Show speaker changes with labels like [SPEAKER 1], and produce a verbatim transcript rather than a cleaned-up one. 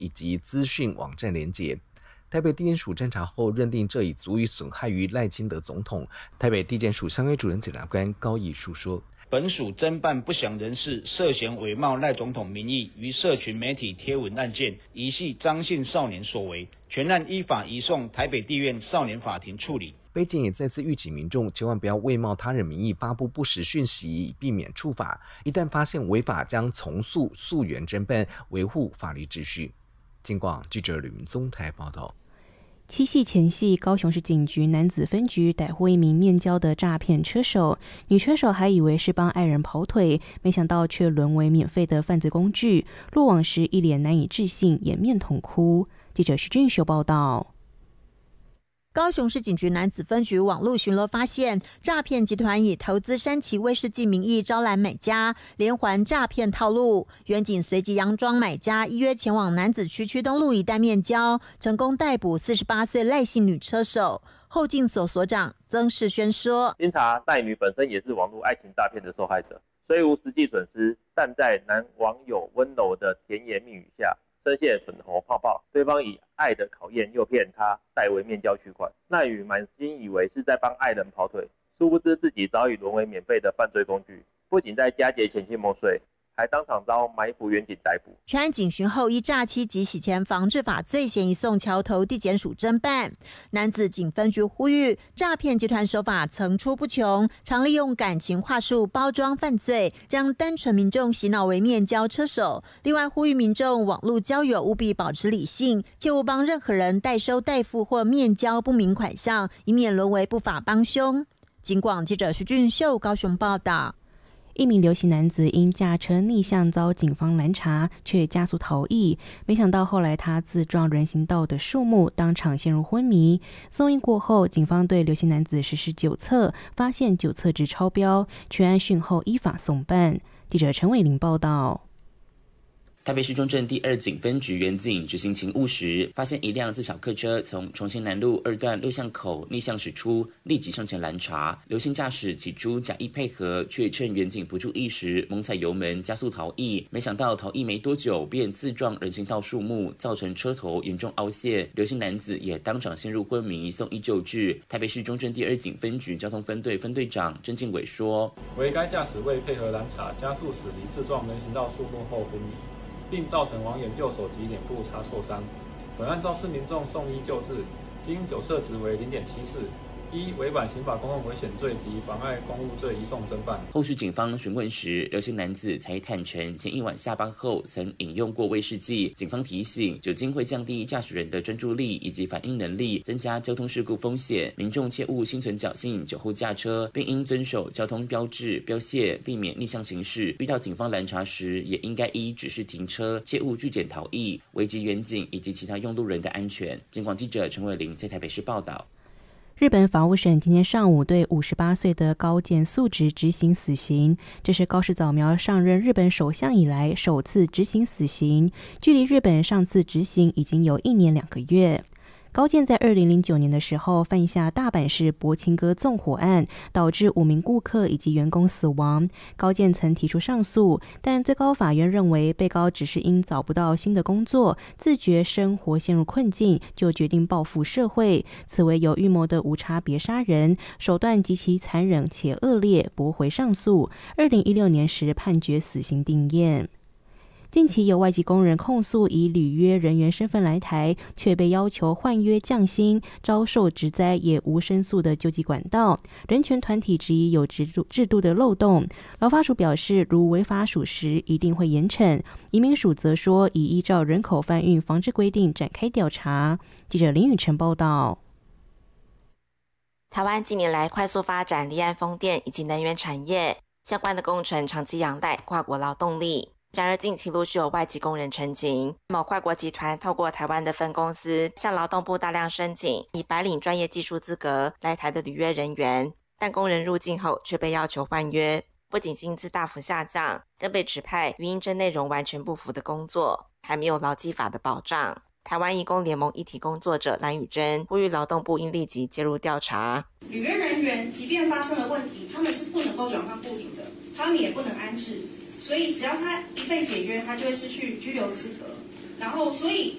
[SPEAKER 1] 以及资讯网站连结。台北地检署侦查后认定这已足以损害于赖清德总统。台北地检署相关主任检察官高义树说，
[SPEAKER 2] 本署侦办不详人士涉嫌伪冒赖总统名义于社群媒体贴文案件，疑系张姓少年所为，全案依法移送台北地院少年法庭处理。
[SPEAKER 1] 北检也再次预警民众千万不要伪冒他人名义发布不实讯息，以避免触法。一旦发现违法，将从速溯源侦办，维护法律秩序。警广记者吕明宗台报道。
[SPEAKER 3] 七夕前夕，高雄市警局男子分局逮获一名面交的诈骗车手，女车手还以为是帮爱人跑腿，没想到却沦为免费的犯罪工具。落网时一脸难以置信，掩面痛哭。记者徐俊秀报道。
[SPEAKER 4] 高雄市警局男子分局网络巡逻发现，诈骗集团以投资山崎威士忌名义招揽买家，连环诈骗套路。员警随即佯装买家，依约前往楠梓区区东路一带面交，成功逮捕四十八岁赖姓女车手。后进所所长曾世轩说，
[SPEAKER 5] 经查，赖女本身也是网络爱情诈骗的受害者，虽无实际损失，但在男网友温柔的甜言蜜语下，深陷粉红泡泡，对方以爱的考验诱骗他代为面交取款。赖女满心以为是在帮爱人跑腿，殊不知自己早已沦为免费的犯罪工具，不仅在佳节前夕没税，还当场遭埋伏员警逮捕。
[SPEAKER 4] 全案警询后，依诈欺及洗钱防治法罪嫌移送桥头地检署侦办。男子警分局呼吁，诈骗集团手法层出不穷，常利用感情话术包装犯罪，将单纯民众洗脑为面交车手。另外呼吁民众网络交友务必保持理性，切勿帮任何人代收代付或面交不明款项，以免沦为不法帮凶。警广记者徐俊秀高雄报道。
[SPEAKER 3] 一名刘姓男子因驾车逆向遭警方拦查，却加速逃逸。没想到后来他自撞人行道的树木，当场陷入昏迷。送医过后，警方对刘姓男子实施酒测，发现酒测值超标，全案讯后依法送办。记者陈伟玲报道。
[SPEAKER 6] 台北市中正第二警分局员警执行勤务时，发现一辆自小客车从重庆南路二段六巷口逆向驶出，立即上前拦查。刘姓驾驶起初假意配合，却趁员警不注意时猛踩油门加速逃逸。没想到逃逸没多久，便自撞人行道树木，造成车头严重凹陷。刘姓男子也当场陷入昏迷，送医救治。台北市中正第二警分局交通分队分队长郑敬伟说：“
[SPEAKER 7] 为该驾驶未配合拦查，加速驶离，自撞人行道树木后昏迷，并造成网眼右手及脸部擦挫伤。本案肇事民众送医救治，经酒测值为 零点七四， 依违反刑法公共危险罪及妨碍公务罪移送侦办。
[SPEAKER 6] 后续警方询问时，刘姓男子才坦诚前一晚下班后曾饮用过威士忌。警方提醒，酒精会降低驾驶人的专注力以及反应能力，增加交通事故风险。民众切勿心存侥幸酒后驾车，并应遵守交通标志标线，避免逆向行驶。遇到警方拦查时，也应该依指示停车，切勿拒检逃逸，危及员警以及其他用路人的安全。警广记者陈伟玲在台北市报道。
[SPEAKER 3] 日本法务省今天上午对五十八岁的高见素直执行死刑，这是高市早苗上任日本首相以来首次执行死刑，距离日本上次执行已经有一年两个月。高见在二零零九年的时候犯下大阪市柏青哥纵火案，导致五名顾客以及员工死亡。高见曾提出上诉，但最高法院认为被告只是因找不到新的工作，自觉生活陷入困境，就决定报复社会，此为有预谋的无差别杀人，手段极其残忍且恶劣，驳回上诉。二零一六年时判决死刑定谳。近期有外籍工人控诉以履约人员身份来台，却被要求换约降薪，遭受职灾也无申诉的救济管道。人权团体质疑有制度制度的漏洞。劳发署表示，如违法属实，一定会严惩。移民署则说，已依照人口贩运防治规定展开调查。记者林宇晨报道。
[SPEAKER 8] 台湾近年来快速发展离岸风电以及能源产业，相关的工程长期仰赖跨国劳动力。然而近期陆续有外籍工人陈情，某跨国集团透过台湾的分公司向劳动部大量申请以白领专业技术资格来台的履约人员，但工人入境后却被要求换约，不仅薪资大幅下降，更被指派与应征内容完全不符的工作，还没有劳基法的保障。台湾移工联盟议题工作者蓝宇珍呼吁劳动部应立即介入调查。
[SPEAKER 9] 履约人员即便发生了问题，他们是不能够转换雇主的，他们也不能安置，所以只要他一被解约，他就会失去居留资格。然后所以